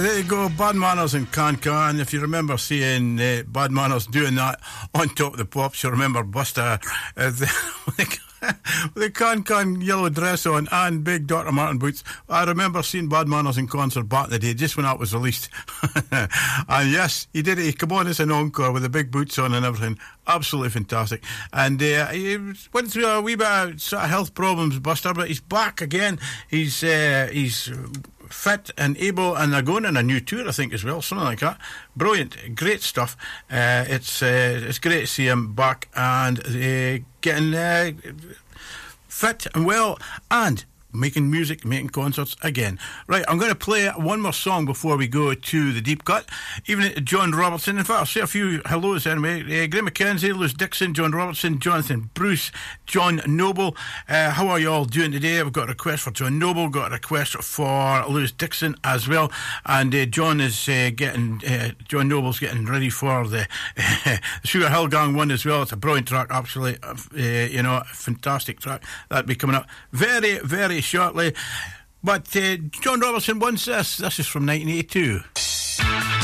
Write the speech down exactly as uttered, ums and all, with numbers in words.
There you go, Bad Manners and Can Can. If you remember seeing uh, Bad Manners doing that on Top of the Pops, you remember Buster uh, the, with the Can Can yellow dress on and big Doctor Martin boots. I remember seeing Bad Manners in concert back in the day, just when that was released. And yes, he did it. He came on as an encore with the big boots on and everything. Absolutely fantastic. And uh, he went through a wee bit of sort of health problems, Buster, but he's back again. He's uh, he's fit and able, and they're going on a new tour, I think, as well, something like that. Brilliant, great stuff. Uh, it's uh, it's great to see him back and uh, getting uh, fit and well and making music, making concerts again. Right, I'm going to play one more song before we go to the deep cut. Even John Robertson, in fact, I'll say a few hellos anyway. Uh, Graham McKenzie, Lewis Dixon, John Robertson, Jonathan Bruce, John Noble. Uh, how are you all doing today? I've got a request for John Noble, got a request for Lewis Dixon as well. And uh, John is uh, getting, uh, John Noble's getting ready for the uh, Sugar Hill Gang one as well. It's a brilliant track, absolutely. Uh, you know, fantastic track. That'll be coming up very, very shortly. But uh, John Robertson wants this. This is from nineteen eighty-two.